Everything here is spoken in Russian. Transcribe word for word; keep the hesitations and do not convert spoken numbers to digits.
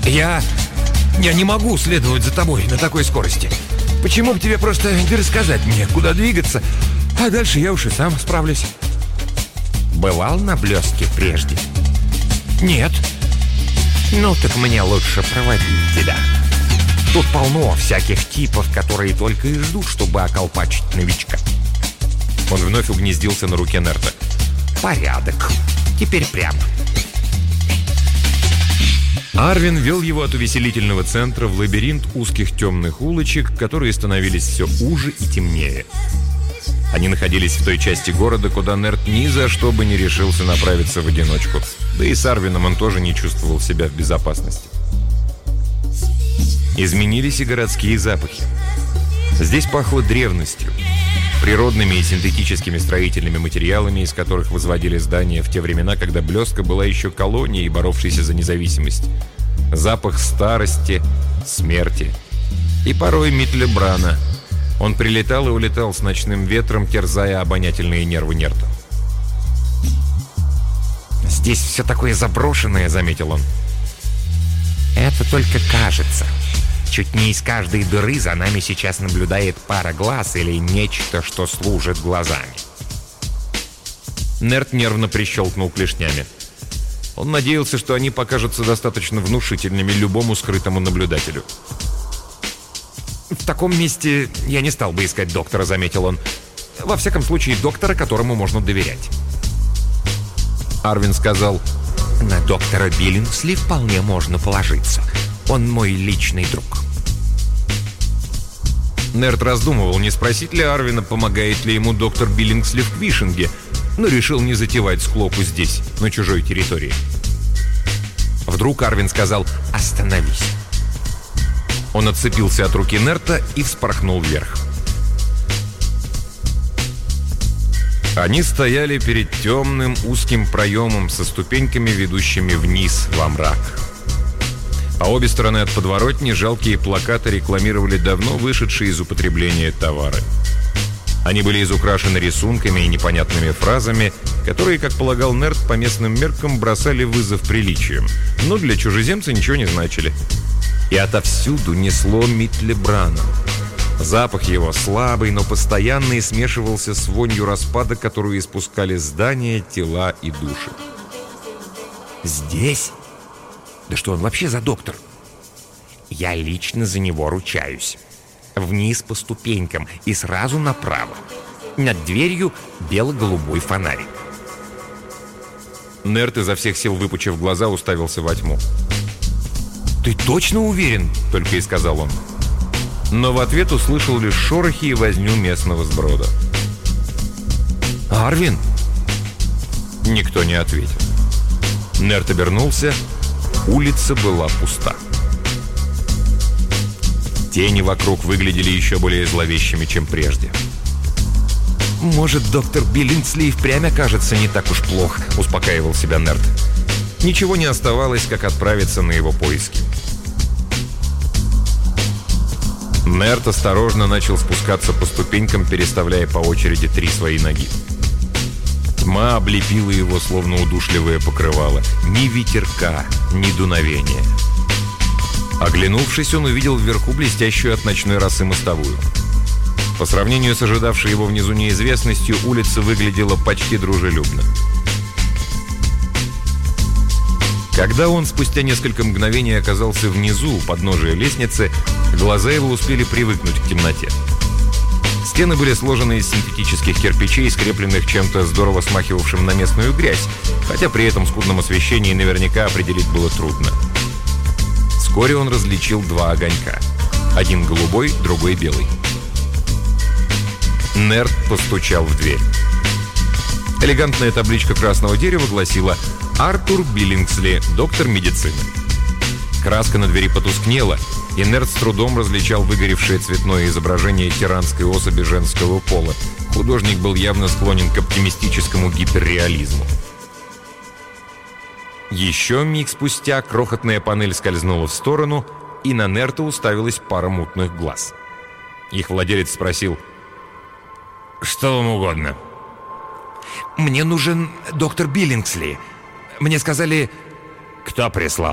Я... я не могу следовать за тобой на такой скорости. Почему бы тебе просто не рассказать мне, куда двигаться, а дальше я уж и сам справлюсь. Бывал на блестке прежде? Нет. Ну так мне лучше проводить тебя. Тут полно всяких типов, которые только и ждут, чтобы околпачить новичка. Он вновь угнездился на руке Нерта. Порядок. Теперь прямо. Арвин вел его от увеселительного центра в лабиринт узких темных улочек, которые становились все уже и темнее. Они находились в той части города, куда Нерт ни за что бы не решился направиться в одиночку. Да и с Арвином он тоже не чувствовал себя в безопасности. Изменились и городские запахи. Здесь пахло древностью, природными и синтетическими строительными материалами, из которых возводили здания в те времена, когда Блестка была еще колонией, боровшейся за независимость. Запах старости, смерти и порой Митлебрана. Он прилетал и улетал с ночным ветром, терзая обонятельные нервы Нерта. «Здесь все такое заброшенное», — заметил он. «Это только кажется. Чуть не из каждой дыры за нами сейчас наблюдает пара глаз или нечто, что служит глазами». Нерт нервно прищелкнул клешнями. Он надеялся, что они покажутся достаточно внушительными любому скрытому наблюдателю. «В таком месте я не стал бы искать доктора», — заметил он. «Во всяком случае, доктора, которому можно доверять». Арвин сказал: «На доктора Биллингсли вполне можно положиться. Он мой личный друг». Нерт раздумывал, не спросить ли Арвина, помогает ли ему доктор Биллингсли в Квишинге, но решил не затевать склоку здесь, на чужой территории. Вдруг Арвин сказал: «Остановись». Он отцепился от руки Нерта и вспорхнул вверх. Они стояли перед темным узким проемом со ступеньками, ведущими вниз во мрак. По обе стороны от подворотни жалкие плакаты рекламировали давно вышедшие из употребления товары. Они были изукрашены рисунками и непонятными фразами, которые, как полагал Нерт, по местным меркам бросали вызов приличиям, но для чужеземца ничего не значили. И отовсюду несло Митлебраном. Запах его, слабый, но постоянный, смешивался с вонью распада, которую испускали здания, тела и души. «Здесь? Да что он вообще за доктор?» «Я лично за него ручаюсь. Вниз по ступенькам и сразу направо. Над дверью бело-голубой фонарик». Нерт, изо всех сил выпучив глаза, уставился во тьму. «Ты точно уверен?» — только и сказал он. Но в ответ услышал лишь шорохи и возню местного сброда. «Арвин?» Никто не ответил. Нерт обернулся. Улица была пуста. Тени вокруг выглядели еще более зловещими, чем прежде. «Может, доктор Биллингсли впрямь окажется не так уж плох», — успокаивал себя Нерт. Ничего не оставалось, как отправиться на его поиски. Нерт осторожно начал спускаться по ступенькам, переставляя по очереди три свои ноги. Тьма облепила его, словно удушливое покрывало. Ни ветерка, ни дуновения. Оглянувшись, он увидел вверху блестящую от ночной росы мостовую. По сравнению с ожидавшей его внизу неизвестностью, улица выглядела почти дружелюбно. Когда он спустя несколько мгновений оказался внизу, у подножия лестницы, глаза его успели привыкнуть к темноте. Стены были сложены из синтетических кирпичей, скрепленных чем-то здорово смахивавшим на местную грязь, хотя при этом скудном освещении наверняка определить было трудно. Вскоре он различил два огонька. Один голубой, другой белый. Нерт постучал в дверь. Элегантная табличка красного дерева гласила: «Артур Биллингсли, доктор медицины». Краска на двери потускнела, и Нерт с трудом различал выгоревшее цветное изображение тиранской особи женского пола. Художник был явно склонен к оптимистическому гиперреализму. Еще миг спустя крохотная панель скользнула в сторону, и на Нерта уставилась пара мутных глаз. Их владелец спросил: «Что вам угодно?» «Мне нужен доктор Биллингсли. Мне сказали...» «Кто прислал